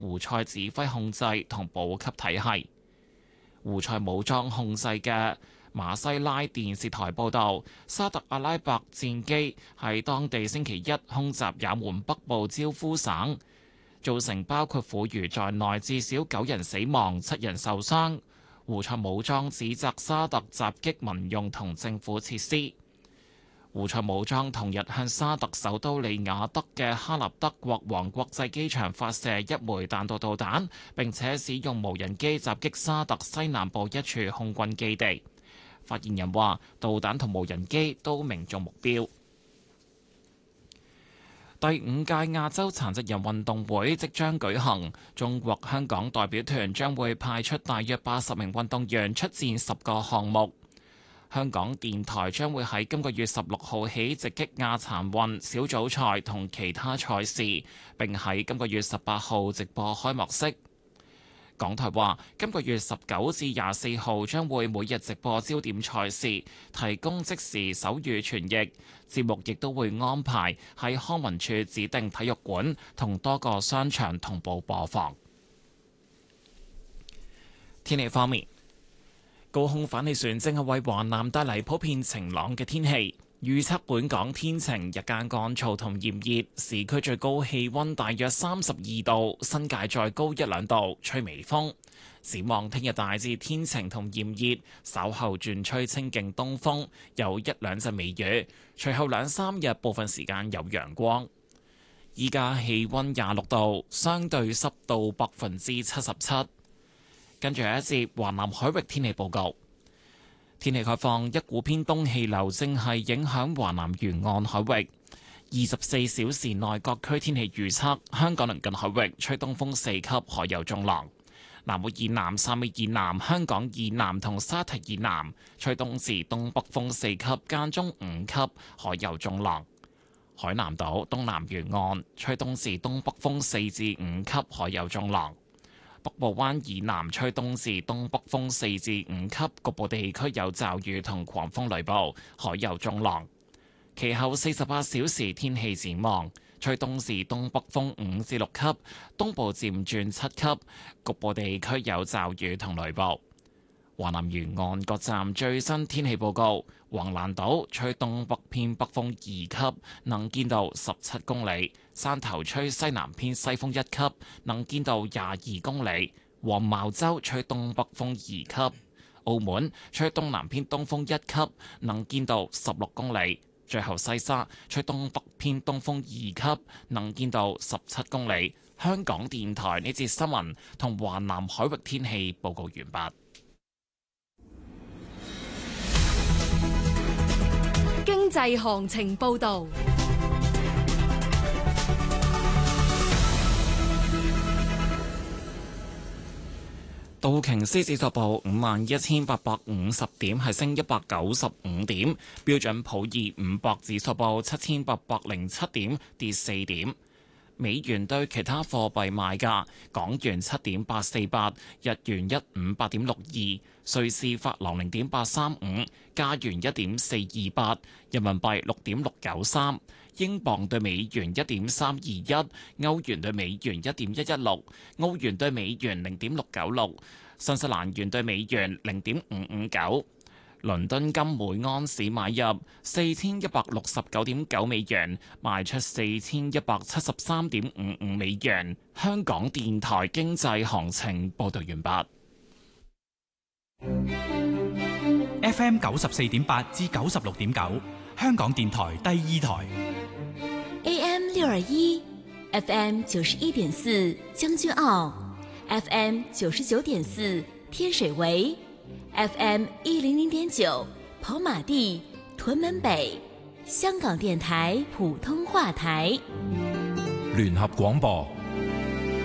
胡塞指揮控制同補給體系。胡塞武裝控制嘅馬西拉電視台報導，沙特阿拉伯戰機喺當地星期一空襲也門北部焦夫省，造成包括婦孺在內至少9人死亡、7人受傷。胡塞武裝指責沙特襲擊民用同政府設施。胡塞武裝同日向沙特首都利雅得嘅哈立德國王國際機場發射一枚彈道導彈，並且使用無人機襲擊沙特西南部一處空軍基地。發言人話，導彈同無人機都命中目標。第5屆亞洲殘疾人運動會即將舉行，中國香港代表團將會派出大約80名運動員出戰10個項目。香港電台將會喺今個月16號起直擊亞殘運小組賽同其他賽事，並喺今個月18號直播開幕式。港台話，今個月19至24號將會每日直播焦點賽事，提供即時手語傳譯。節目亦都會安排喺康文署指定體育館同多個商場同步播放。天氣方面，高空反氣旋正係為華南帶嚟普遍晴朗嘅天氣，預測本港天晴，日間乾燥同炎熱，市區最高氣溫大約32度，新界再高1-2度，吹微風。展望聽日大致天晴同炎熱，稍後轉吹清勁東風，有1-2陣微雨，隨後2-3日部分時間有陽光。依家氣溫26度，相對濕度77%。跟住一節華南海域天氣報告。天氣概況，一股偏東氣流正係影響華南沿岸海域。24小時內各區天氣預測：香港鄰近海域吹東風4級，海有中浪；南澳以南、汕尾以南、香港以南同沙堤以南吹東至東北風4級，間中5級，海有中浪；海南島東南沿岸吹東至東北風4至5級，海有中浪。北部灣以南吹東至東北風4至5級，局部地區有驟雨同狂風雷暴，海有中浪。其後48小時天氣展望，吹東至東北風5至6級，東部漸轉7級，局部地區有驟雨同雷暴。華南沿岸各站最新天氣報告：橫瀾島吹東北偏北風2級，能見度17公里；汕頭吹西南偏西風1級，能見度22公里；黃茅洲吹東北風2級；澳門吹東南偏東風1級，能見度16公里；最後西沙吹東北偏東風2級，能見度17公里。香港電台呢節新聞同華南海域天氣報告完畢。 經濟行情報導， 道瓊斯指數報51,850點，係升195點；標準普爾500指數報7,807點，跌4點。美元對其他貨幣賣價：港元7.848，日元158.62，瑞士法郎0.835，加元1.428，人民幣6.693，英鎊對美元1.321，歐元對美元1.116，澳元對美元0.696，新西蘭元對美元0.559。倫敦金每盎司買入4169.9美元，賣出4173.55美元。香港電台經濟行情報道完畢。 FM 94.8至96.9，香港電台第2台。 AM 621 ，FM 91.4將軍澳 ，FM 99.4天水圍。FM 100.9跑馬地、屯門北，香港電台普通話台。 聯合廣播